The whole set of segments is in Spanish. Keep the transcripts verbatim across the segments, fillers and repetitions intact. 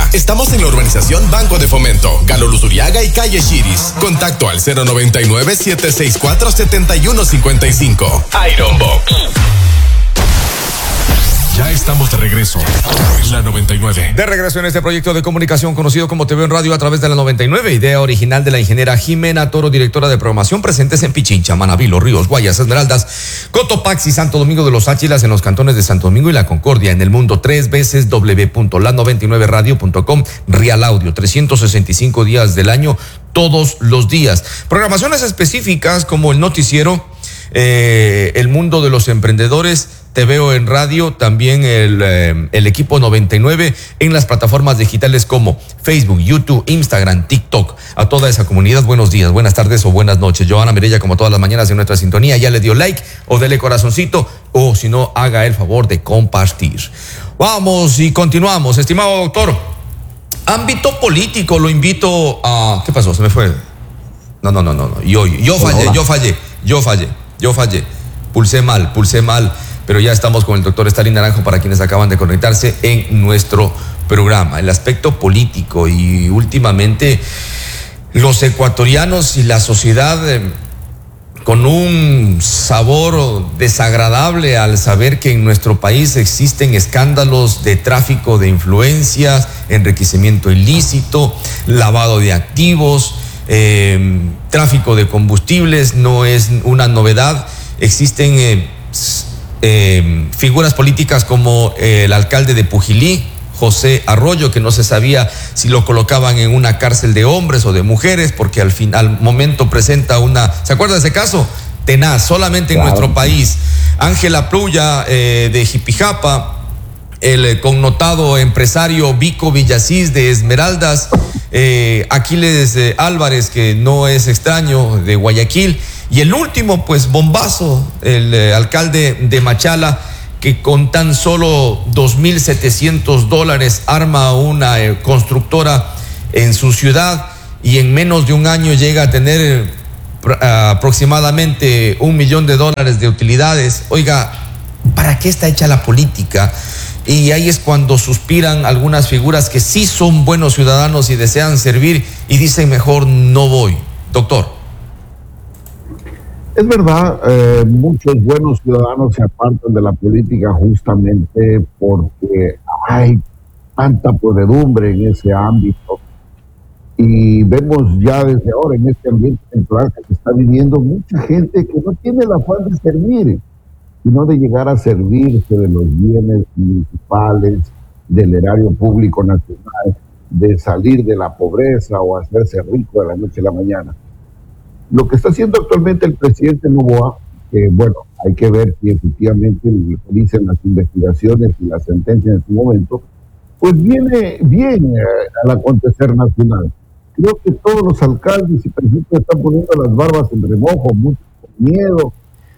Estamos en la urbanización Banco de Fomento, Galo Luzuriaga y Calle Chiris. Contacto al cero noventa y nueve, siete seis cuatro, siete uno cinco cinco. Iron Box. Ya estamos de regreso. La noventa y nueve. De regreso en este proyecto de comunicación conocido como T V en Radio a través de la noventa y nueve. Idea original de la ingeniera Jimena Toro, directora de programación, presentes en Pichincha, Manabí, Los Ríos, Guayas, Esmeraldas, Cotopaxi, Santo Domingo de los Áchilas, en los cantones de Santo Domingo y La Concordia. En el mundo, tres veces w punto la noventa y nueve radio punto com. Real Audio, trescientos sesenta y cinco días del año, todos los días. Programaciones específicas como el noticiero, eh, el mundo de los emprendedores, Te Veo en Radio, también el, eh, el equipo noventa y nueve en las plataformas digitales como Facebook, YouTube, Instagram, TikTok. A toda esa comunidad, buenos días, buenas tardes o buenas noches. Joana Mirella, como todas las mañanas en nuestra sintonía, ya le dio like o dele corazoncito, o si no, haga el favor de compartir. Vamos y continuamos, estimado doctor. Ámbito político, lo invito a... ¿Qué pasó? Se me fue. No, no, no, no, no. Yo, yo fallé, yo fallé, yo fallé, yo fallé. Pulsé mal, pulsé mal. Pero ya estamos con el doctor Stalin Naranjo para quienes acaban de conectarse en nuestro programa. El aspecto político y últimamente los ecuatorianos y la sociedad eh, con un sabor desagradable al saber que en nuestro país existen escándalos de tráfico de influencias, enriquecimiento ilícito, lavado de activos, eh, tráfico de combustibles. No es una novedad. Existen... Eh, Eh, figuras políticas como eh, el alcalde de Pujilí, José Arroyo, que no se sabía si lo colocaban en una cárcel de hombres o de mujeres, porque al fin, al momento presenta una, ¿se acuerda de ese caso? Tenaz, solamente en claro. nuestro país. Ángela Pluya eh, de Jipijapa, el eh, connotado empresario Vico Villasís de Esmeraldas, eh, Aquiles eh, Álvarez, que no es extraño, de Guayaquil. Y el último, pues, bombazo, el eh, alcalde de Machala, que con tan solo dos mil setecientos dólares arma una eh, constructora en su ciudad y en menos de un año llega a tener eh, aproximadamente un millón de dólares de utilidades. Oiga, ¿para qué está hecha la política? Y ahí es cuando suspiran algunas figuras que sí son buenos ciudadanos y desean servir y dicen mejor no voy. Doctor. Es verdad, eh, muchos buenos ciudadanos se apartan de la política justamente porque hay tanta podredumbre en ese ámbito. Y vemos ya desde ahora en este ambiente electoral que se está viviendo mucha gente que no tiene el afán de servir, sino de llegar a servirse de los bienes municipales, del erario público nacional, de salir de la pobreza o hacerse rico de la noche a la mañana. Lo que está haciendo actualmente el presidente Noboa, que bueno, hay que ver si efectivamente lo que dicen las investigaciones y las sentencias en su momento, pues viene bien eh, al acontecer nacional. Creo que todos los alcaldes y presidentes están poniendo las barbas en remojo, mucho miedo,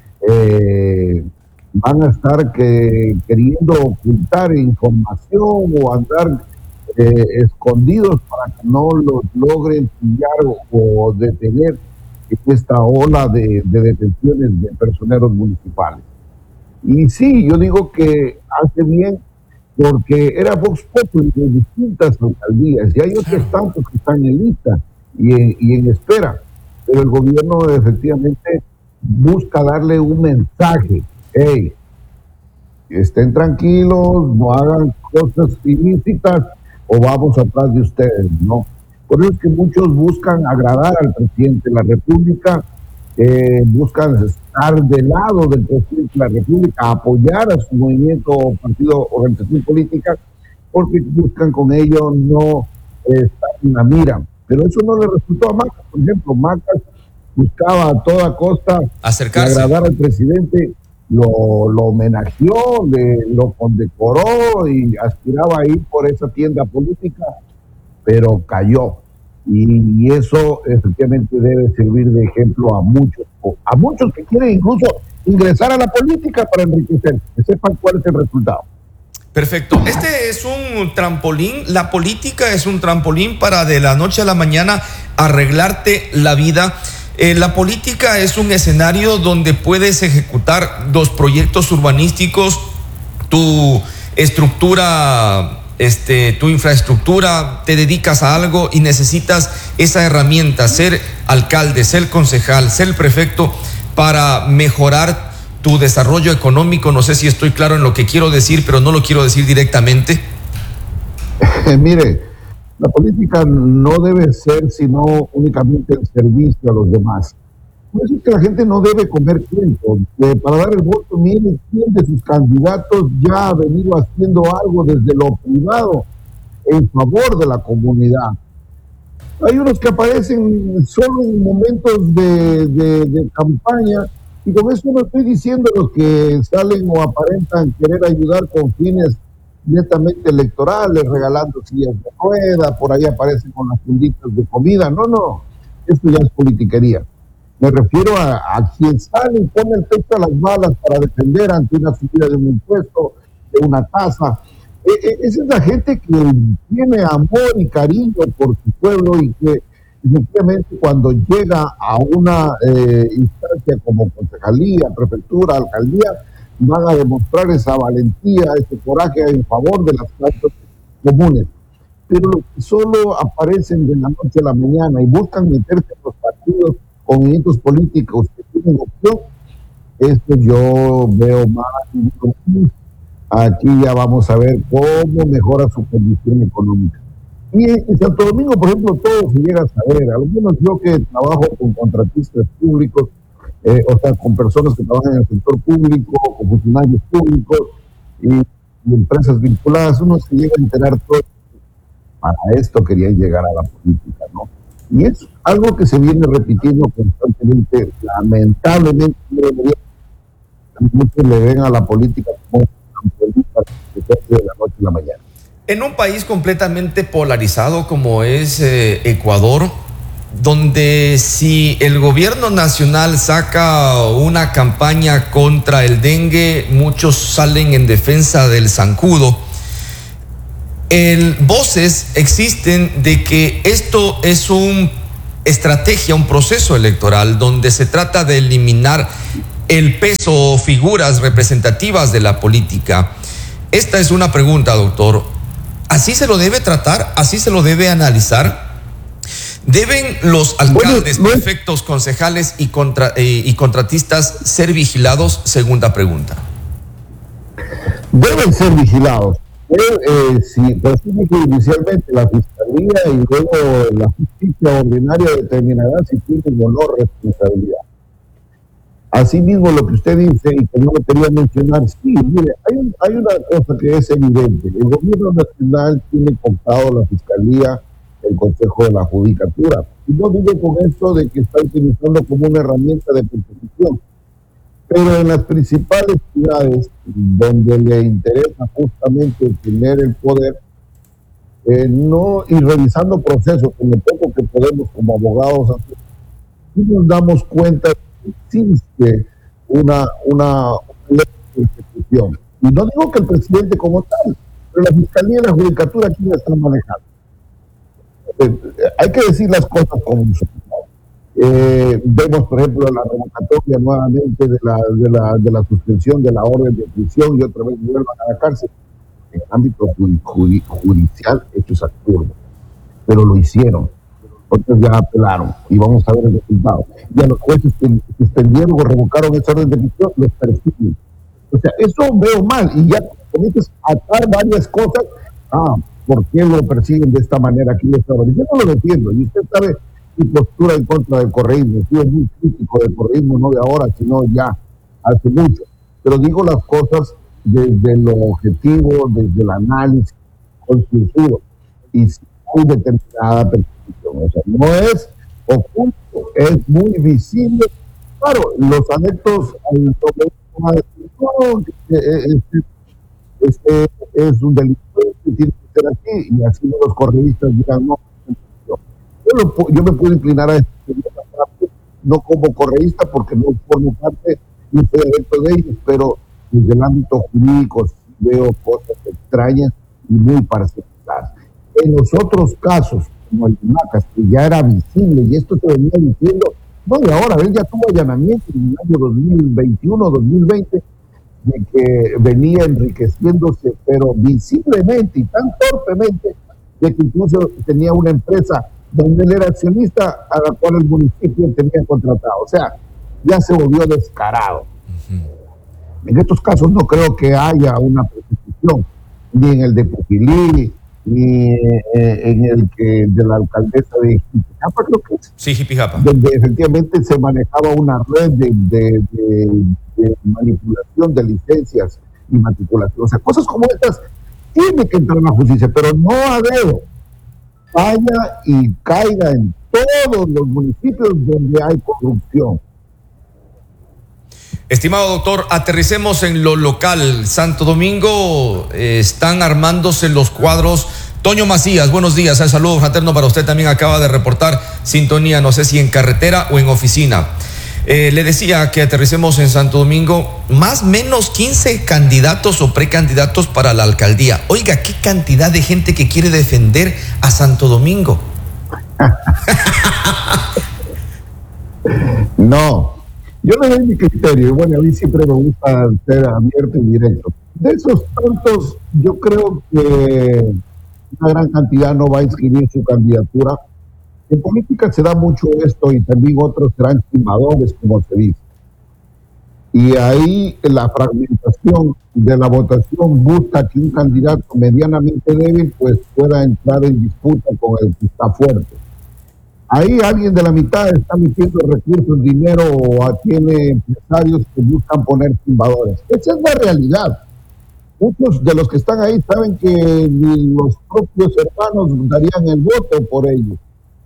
eh, van a estar que, queriendo ocultar información o andar eh, escondidos para que no los logren pillar o, o detener esta ola de, de detenciones de personeros municipales. Y sí, yo digo que hace bien porque era Vox Populi de distintas alcaldías y hay otros tantos que están en lista y en, y en espera, pero el gobierno efectivamente busca darle un mensaje: hey, estén tranquilos, no hagan cosas ilícitas o vamos atrás de ustedes, ¿no? Por eso es que muchos buscan agradar al presidente de la República, eh, buscan estar del lado del presidente de la República, apoyar a su movimiento, partido, organización política, porque buscan con ello no eh, estar en la mira. Pero eso no le resultó a Macas. Por ejemplo, Macas buscaba a toda costa acercarse, agradar al presidente, lo, lo homenajeó, le, lo condecoró y aspiraba a ir por esa tienda política, pero cayó. Y, y eso efectivamente debe servir de ejemplo a muchos, a muchos que quieren incluso ingresar a la política para enriquecer, que sepan cuál es el resultado. Perfecto. Este es un trampolín, la política es un trampolín para de la noche a la mañana arreglarte la vida. Eh, la política es un escenario donde puedes ejecutar los proyectos urbanísticos, tu estructura este, tu infraestructura, te dedicas a algo y necesitas esa herramienta, ser alcalde, ser concejal, ser prefecto, para mejorar tu desarrollo económico. No sé si estoy claro en lo que quiero decir, pero no lo quiero decir directamente. Mire, la política no debe ser sino únicamente el servicio a los demás. Por eso es que la gente no debe comer tiempo. Eh, para dar el voto, mire, quién de sus candidatos ya ha venido haciendo algo desde lo privado en favor de la comunidad. Hay unos que aparecen solo en momentos de, de, de campaña, y con eso no estoy diciendo los que salen o aparentan querer ayudar con fines netamente electorales, regalando sillas de rueda, por ahí aparecen con las funditas de comida. No, no, esto ya es politiquería. Me refiero a, a quien sale y pone el pecho a las balas para defender ante una subida de un impuesto, de una tasa. E, e, esa es la gente que tiene amor y cariño por su pueblo, y que efectivamente cuando llega a una eh, instancia como concejalía, prefectura, alcaldía, van a demostrar esa valentía, ese coraje en favor de las clases comunes. Pero los que solo aparecen de la noche a la mañana y buscan meterse en los partidos o movimientos políticos que tienen opción, esto yo veo más. Aquí ya vamos a ver cómo mejora su condición económica. Y en Santo Domingo, por ejemplo, todo se llega a saber. Al menos yo que trabajo con contratistas públicos, eh, o sea, con personas que trabajan en el sector público, con funcionarios públicos y, y empresas vinculadas, uno se llega a enterar todo. Para esto querían llegar a la política, ¿no? Y es algo que se viene repitiendo constantemente. Lamentablemente, muchos le ven a la política como de la noche a la mañana. En un país completamente polarizado como es eh, Ecuador, donde si el gobierno nacional saca una campaña contra el dengue, muchos salen en defensa del zancudo. El, voces existen de que esto es una estrategia, un proceso electoral donde se trata de eliminar el peso o figuras representativas de la política. Esta es una pregunta, doctor. ¿Así se lo debe tratar? ¿Así se lo debe analizar? ¿Deben los alcaldes, bueno, prefectos, concejales y, contra, eh, y contratistas ser vigilados? Segunda pregunta. Deben ser vigilados. Pero, eh, si pues, inicialmente la Fiscalía y luego la justicia ordinaria determinará si tienen o no responsabilidad. Asimismo, lo que usted dice y que no lo quería mencionar, sí, mire, hay, hay una cosa que es evidente. El gobierno nacional tiene cooptado la Fiscalía, el Consejo de la Judicatura. Y no digo con esto de que está utilizando como una herramienta de persecución, pero en las principales ciudades donde le interesa justamente tener el poder, eh, no y revisando procesos, con lo poco que podemos como abogados hacer, y nos damos cuenta que existe una, una, una persecución. Y no digo que el presidente como tal, pero la Fiscalía y la Judicatura aquí la están manejando. Eh, hay que decir las cosas como son. Eh, vemos, por ejemplo, la revocatoria nuevamente de la, de, la, de la suspensión de la orden de prisión y otra vez vuelvan a la cárcel. En el ámbito judi, judicial esto es absurdo, pero lo hicieron. Otros ya apelaron y vamos a ver el resultado. Y a los jueces que suspendieron o revocaron esa orden de prisión los persiguen. O sea, eso veo mal y ya comienzas a atar varias cosas. Ah, ¿por qué lo persiguen de esta manera? Aquí lo estaban diciendo. Yo no lo entiendo. Y usted sabe mi postura en contra del correísmo. Yo soy muy crítico del correísmo, no de ahora, sino ya hace mucho. Pero digo las cosas desde lo objetivo, desde el análisis concienzudo. Y si hay determinada persecución. O sea, no es oculto, es muy visible. Claro, los anexos al no, este, este es un delincuente, tiene que ser así, y así los correístas dirán, no. Yo, lo, yo me puedo inclinar a este, no como correísta, porque no formo parte ni soy adepto de ellos, pero desde el ámbito jurídico veo cosas extrañas y muy particulares. En los otros casos, como el de Macas, que ya era visible, y esto te venía diciendo, no de ahora, él ya tuvo allanamiento en el año dos mil veintiuno, dos mil veinte, de que venía enriqueciéndose, pero visiblemente y tan torpemente, de que incluso tenía una empresa donde él era accionista a la cual el municipio tenía contratado. O sea, ya se volvió descarado. Uh-huh. En estos casos no creo que haya una persecución, ni en el de Pujilí, ni eh, en el que de la alcaldesa de Jipijapa, creo que es. Sí, Jipijapa. Donde efectivamente se manejaba una red de, de, de, de manipulación de licencias y matriculación. O sea, cosas como estas tiene que entrar en la justicia, pero no a dedo. Vaya y caiga en todos los municipios donde hay corrupción. Estimado doctor, aterricemos en lo local. Santo Domingo, eh, están armándose los cuadros. Toño Macías, buenos días, el saludo fraterno para usted. También acaba de reportar sintonía, no sé si en carretera o en oficina. Eh, le decía que aterricemos en Santo Domingo, más o menos quince candidatos o precandidatos para la alcaldía. Oiga, qué cantidad de gente que quiere defender a Santo Domingo. No, yo le doy mi criterio, y bueno, a mí siempre me gusta ser abierto y directo. De esos tantos, yo creo que una gran cantidad no va a inscribir su candidatura. En política se da mucho esto y también otros serán timadores, como se dice. Y ahí la fragmentación de la votación busca que un candidato medianamente débil pues pueda entrar en disputa con el que está fuerte. Ahí alguien de la mitad está metiendo recursos, dinero, o tiene empresarios que buscan poner timadores. Esa es la realidad. Muchos de los que están ahí saben que ni los propios hermanos darían el voto por ellos.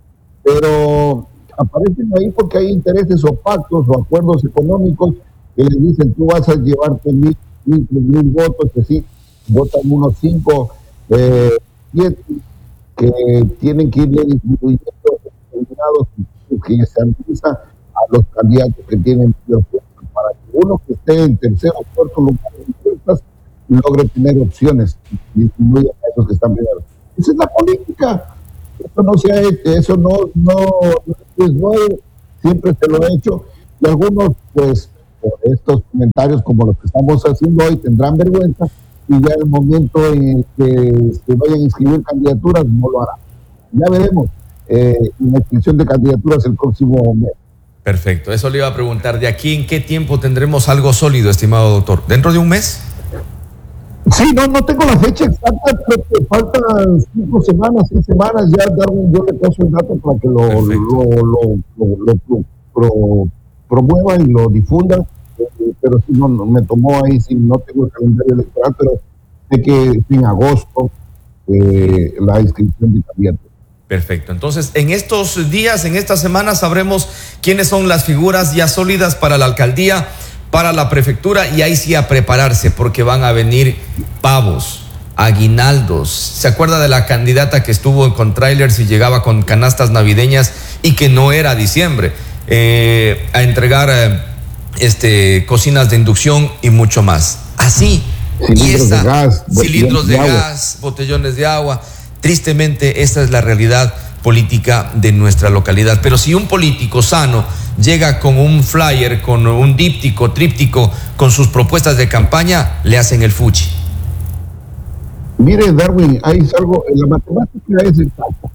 Pero aparecen ahí porque hay intereses o pactos o acuerdos económicos que les dicen tú vas a llevarte mil, mil, mil votos, que sí, votan unos cinco, eh, siete, que tienen que irle disminuyendo determinados que se analiza a los candidatos que tienen para que uno que esté en tercero o cuarto lugar en encuestas logre tener opciones y disminuya a esos que están primero. Esa es la política. Eso no se ha hecho, eso no, no, no es nuevo, siempre se lo he hecho, y algunos, pues, por estos comentarios como los que estamos haciendo hoy, tendrán vergüenza, y ya el momento en el que se vayan a inscribir candidaturas, no lo harán. Ya veremos eh, la inscripción de candidaturas el próximo mes. Perfecto, eso le iba a preguntar, ¿de aquí en qué tiempo tendremos algo sólido, estimado doctor? ¿Dentro de un mes? Sí, no, no tengo la fecha exacta, creo que faltan cinco semanas, seis semanas, ya Darwin, yo le paso el dato para que lo, lo, lo, lo, lo, lo pro, promueva y lo difunda, eh, pero sí, no, no, me tomó ahí, sí, no tengo el calendario electoral, pero sé que en agosto eh, la inscripción de candidatos. Perfecto, entonces en estos días, en estas semanas sabremos quiénes son las figuras ya sólidas para la alcaldía, para la prefectura, y ahí sí a prepararse porque van a venir pavos, aguinaldos. ¿Se acuerda de la candidata que estuvo con trailers y llegaba con canastas navideñas y que no era diciembre? Eh, a entregar eh, este, cocinas de inducción y mucho más. Así, cilindros y esa, de gas, cilindros de, de gas, botellones de agua. Tristemente, esta es la realidad política de nuestra localidad. Pero si un político sano llega con un flyer, con un díptico, tríptico, con sus propuestas de campaña, le hacen el fuchi. Mire, Darwin, hay algo, en la matemática es exacta.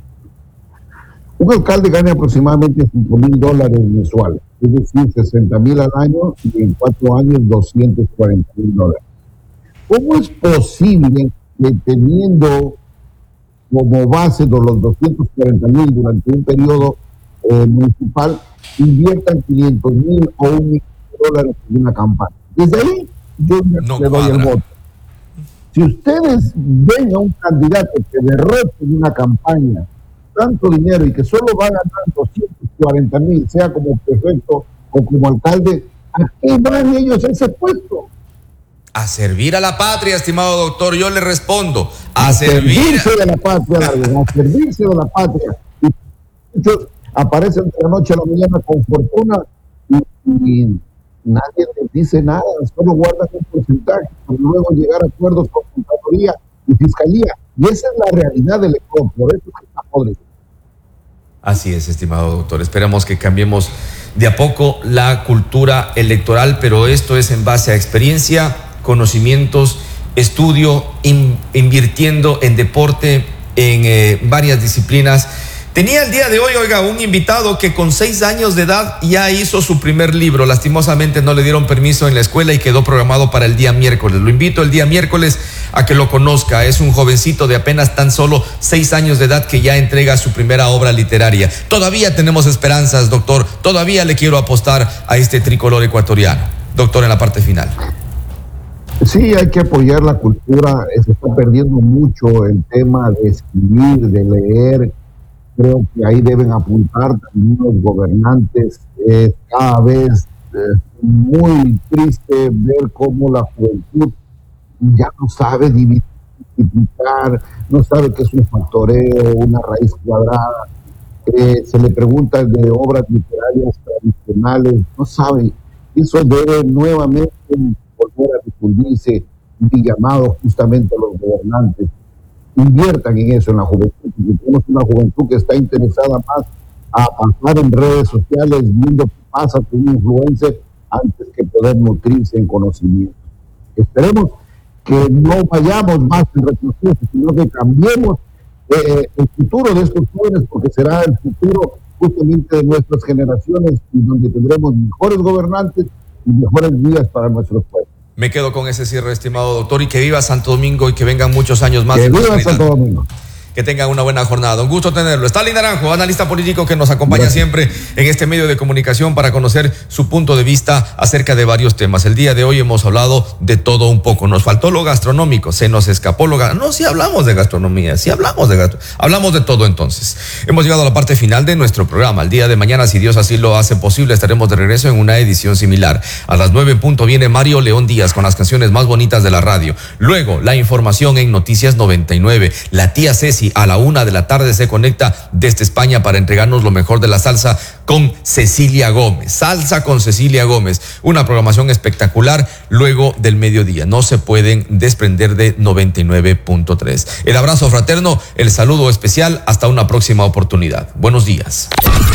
Un alcalde gana aproximadamente cinco mil dólares mensuales, es decir, sesenta mil al año, y en cuatro años doscientos cuarenta mil dólares. ¿Cómo es posible que teniendo como base de los doscientos cuarenta mil durante un periodo eh, municipal, inviertan quinientos mil o un millón de dólares en una campaña? Desde ahí yo no le doy el voto. Si ustedes ven a un candidato que derrote en una campaña tanto dinero y que solo va a ganar doscientos cuarenta mil, sea como prefecto o como alcalde, ¿a qué van ellos a ese puesto? A servir a la patria, estimado doctor, yo le respondo, a, a servir servirse de la patria, a servirse de la patria. Y muchos aparecen de la noche a la mañana con fortuna y, y nadie les dice nada, solo guardan un porcentaje para luego llegar a acuerdos con Contraloría y Fiscalía. Y esa es la realidad del Ecuador, por eso que está podrido. Así es, estimado doctor. Esperamos que cambiemos de a poco la cultura electoral, pero esto es en base a experiencia, conocimientos, estudio, in, invirtiendo en deporte, en eh, varias disciplinas. Tenía el día de hoy, oiga, un invitado que con seis años de edad ya hizo su primer libro. Lastimosamente no le dieron permiso en la escuela y quedó programado para el día miércoles. Lo invito el día miércoles a que lo conozca. Es un jovencito de apenas tan solo seis años de edad que ya entrega su primera obra literaria. Todavía tenemos esperanzas, doctor. Todavía le quiero apostar a este tricolor ecuatoriano. Doctor, en la parte final. Sí, hay que apoyar la cultura. Se está perdiendo mucho el tema de escribir, de leer. Creo que ahí deben apuntar también los gobernantes. Es cada vez eh, muy triste ver cómo la juventud ya no sabe dividir, no sabe qué es un factoreo, una raíz cuadrada. Eh, se le pregunta de obras literarias tradicionales, no sabe. Eso debe nuevamente volver a difundirse, y llamado justamente a los gobernantes. Inviertan en eso, en la juventud, porque tenemos una juventud que está interesada más a pasar en redes sociales viendo qué pasa con un influencer antes que poder nutrirse en conocimiento. Esperemos que no vayamos más en retroceso, sino que cambiemos eh, el futuro de estos jóvenes, porque será el futuro justamente de nuestras generaciones y donde tendremos mejores gobernantes y mejores vidas para nuestros pueblos. Me quedo con ese cierre, estimado doctor, y que viva Santo Domingo y que vengan muchos años más. Que viva Santo Domingo. Que tengan una buena jornada. Un gusto tenerlo. Stalin Naranjo, analista político que nos acompaña Gracias. siempre en este medio de comunicación para conocer su punto de vista acerca de varios temas. El día de hoy hemos hablado de todo un poco. Nos faltó lo gastronómico, se nos escapó lo gastronómico. No, sí hablamos de gastronomía, sí hablamos de gastronomía. Hablamos de todo entonces. Hemos llegado a la parte final de nuestro programa. El día de mañana, si Dios así lo hace posible, estaremos de regreso en una edición similar. A las nueve en punto viene Mario León Díaz con las canciones más bonitas de la radio. Luego, la información en Noticias noventa y nueve. La tía Ceci a la una de la tarde se conecta desde España para entregarnos lo mejor de la salsa con Cecilia Gómez. Salsa con Cecilia Gómez. Una programación espectacular luego del mediodía. No se pueden desprender de noventa y nueve punto tres. El abrazo fraterno, el saludo especial. Hasta una próxima oportunidad. Buenos días.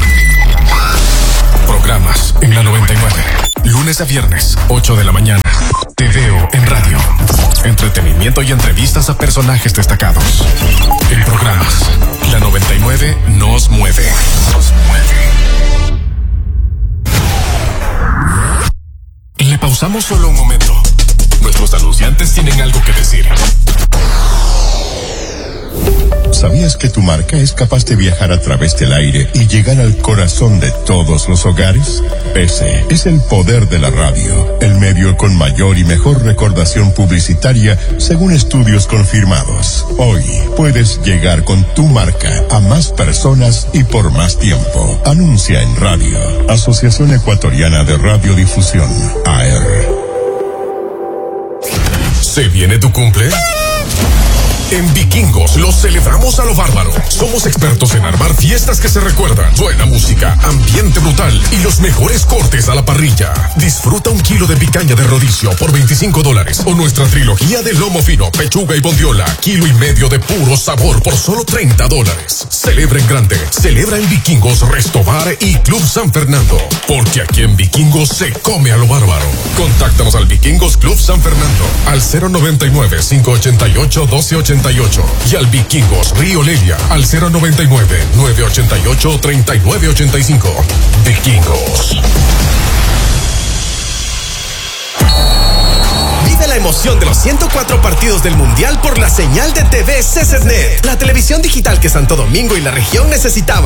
Programas en la noventa y nueve. Lunes a viernes, ocho de la mañana. Te veo en radio. Entretenimiento y entrevistas a personajes destacados. En programas, la noventa y nueve nos mueve. Nos mueve. Le pausamos solo un momento. Nuestros anunciantes tienen algo que decir. ¿Sabías que tu marca es capaz de viajar a través del aire y llegar al corazón de todos los hogares? Ese es el poder de la radio, el medio con mayor y mejor recordación publicitaria según estudios confirmados. Hoy puedes llegar con tu marca a más personas y por más tiempo. Anuncia en radio. Asociación Ecuatoriana de Radiodifusión, A R. ¿Se viene tu cumple? En Vikingos lo celebramos a lo bárbaro. Somos expertos en armar fiestas que se recuerdan, buena música, ambiente brutal y los mejores cortes a la parrilla. Disfruta un kilo de picaña de rodicio por veinticinco dólares o nuestra trilogía de lomo fino, pechuga y bondiola, kilo y medio de puro sabor por solo treinta dólares. Celebra en grande, celebra en Vikingos, Restobar y Club San Fernando, porque aquí en Vikingos se come a lo bárbaro. Contáctanos al Vikingos Club San Fernando al cero noventa y nueve, cinco ochenta y ocho, doce ochenta y ocho y al Vikingos Río Lelia al cero noventa y nueve, nueve ochenta y ocho, treinta y nueve ochenta y cinco. Vikingos. Vive la emoción de los ciento cuatro partidos del Mundial por la señal de T V C C S N E T, la televisión digital que Santo Domingo y la región necesitaban.